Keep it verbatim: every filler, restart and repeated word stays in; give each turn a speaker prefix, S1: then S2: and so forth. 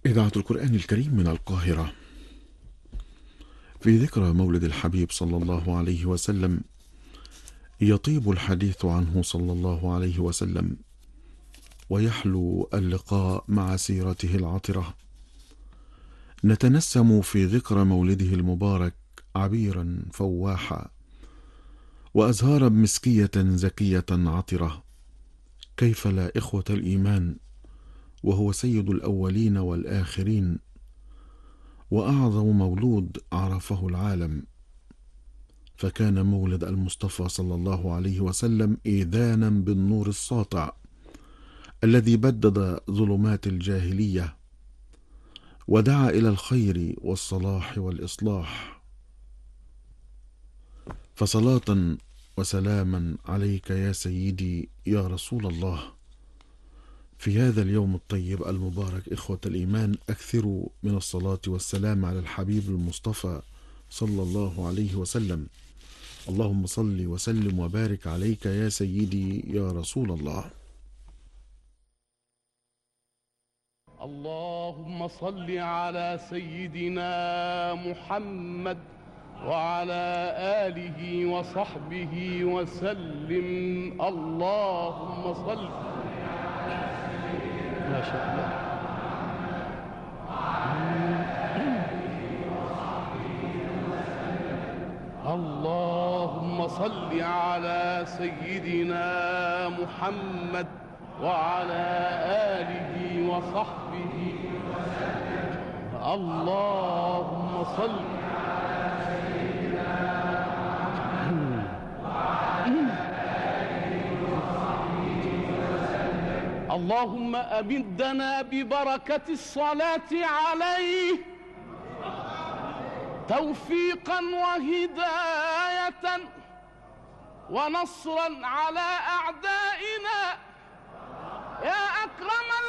S1: إذاعة القرآن الكريم من القاهرة، في ذكرى مولد الحبيب صلى الله عليه وسلم، يطيب الحديث عنه صلى الله عليه وسلم، ويحلو اللقاء مع سيرته العطرة. نتنسم في ذكرى مولده المبارك عبيرا فواحا، وأزهارا مسكية زكية عطرة. كيف لا إخوة الإيمان، وهو سيد الأولين والآخرين، وأعظم مولود عرفه العالم. فكان مولد المصطفى صلى الله عليه وسلم إيذانا بالنور الساطع الذي بدد ظلمات الجاهلية، ودعا إلى الخير والصلاح والإصلاح. فصلاة وسلاما عليك يا سيدي يا رسول الله. في هذا اليوم الطيب المبارك إخوة الإيمان، أكثروا من الصلاة والسلام على الحبيب المصطفى صلى الله عليه وسلم. اللهم صل وسلم وبارك عليك يا سيدي يا رسول الله.
S2: اللهم صل على سيدنا محمد وعلى آله وصحبه وسلم. اللهم صل. ما شاء الله. اللهم صل على سيدنا محمد وعلى آله وصحبه وسلم. اللهم صل على سيدنا محمد وعلى آله وصحبه وسلم. اللهم أمدنا ببركة الصلاة عليه توفيقا وهداية ونصرا على أعدائنا يا أكرم